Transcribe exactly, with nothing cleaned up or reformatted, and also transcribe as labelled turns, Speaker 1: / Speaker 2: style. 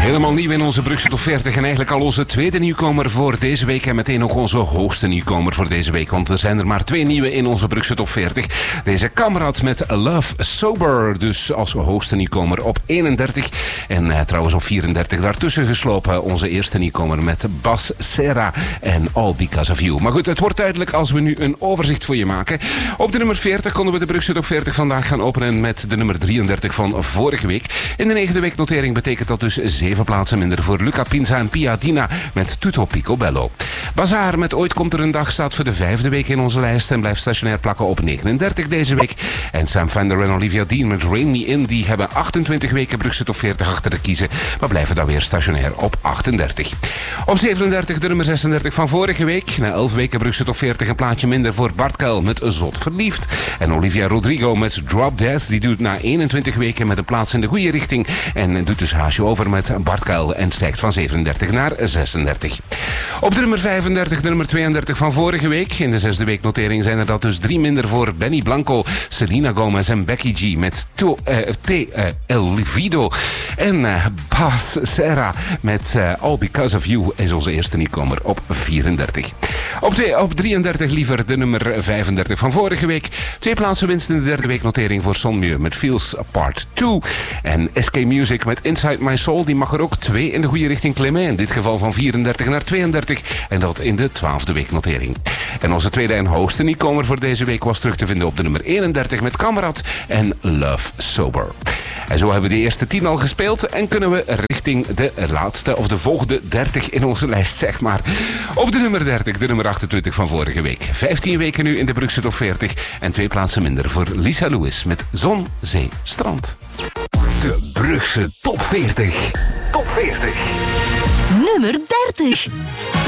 Speaker 1: Helemaal nieuw in onze Brugse Top veertig en eigenlijk al onze tweede nieuwkomer voor deze week. En meteen ook onze hoogste nieuwkomer voor deze week. Want er zijn er maar twee nieuwe in onze Brugse Top veertig. Deze Kamrat met Love Sober. Dus als hoogste nieuwkomer op eenendertig. En uh, trouwens op vierendertig daartussen geslopen. Onze eerste nieuwkomer met Bas Serra en All Because of You. Maar goed, het wordt duidelijk als we nu een overzicht voor je maken. Op de nummer veertig konden we de Brugse Top veertig vandaag gaan openen met de nummer drieëndertig van vorige week. In de negende week notering betekent dat dus zeven plaatsen minder voor Luca Pinza en Pia Dina met Tutto Picobello. Bazaar met Ooit komt er een dag staat voor de vijfde week in onze lijst en blijft stationair plakken op negenendertig deze week. En Sam Fender en Olivia Dean met Rain Me In, die hebben achtentwintig weken Brugse Top veertig achter de kiezen, maar blijven dan weer stationair op achtendertig. Op zevenendertig de nummer zesendertig van vorige week. Na elf weken Brugse Top veertig een plaatje minder voor Bart Kuil met Zot Verliefd. En Olivia Rodrigo met Drop Dead, die doet na eenentwintig weken met een plaats in de goede richting en doet dus haasje over met Bart Kuil en stijgt van zevenendertig naar zesendertig. Op de nummer vijfendertig, de nummer tweeëndertig van vorige week. In de zesde week notering zijn er dat dus drie minder voor Benny Blanco, Selena Gomez en Becky G met to, uh, T uh, El Vido. En uh, Bas Serra met uh, All Because of You is onze eerste nieuwkomer op vierendertig. Op, de, op drieëndertig liever de nummer vijfendertig van vorige week. Twee plaatsen winst in de derde week notering voor Son Mieux met Feels Part twee. En S K Music met Inside My Soul, die mag er ook twee in de goede richting klimmen. In dit geval van vierendertig naar tweeëndertig. En dat in de twaalfde week notering. En onze tweede en hoogste nieuwkomer voor deze week was terug te vinden op de nummer eenendertig met Kamrat en Love Sober. En zo hebben we de eerste tien al gespeeld en kunnen we richting de laatste of de volgende dertig in onze lijst, zeg maar. Op de nummer dertig, de nummer achtentwintig van vorige week. vijftien weken nu in de Brugse Top veertig en twee plaatsen minder voor Lisa Lewis met Zon, Zee, Strand. De Brugse Top veertig. Top veertig.
Speaker 2: Nummer dertig.